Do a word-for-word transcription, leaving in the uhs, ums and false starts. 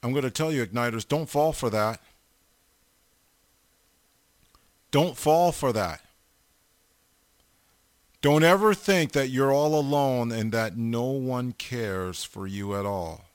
I'm going to tell you, Igniters, don't fall for that. Don't fall for that. Don't ever think that you're all alone and that no one cares for you at all.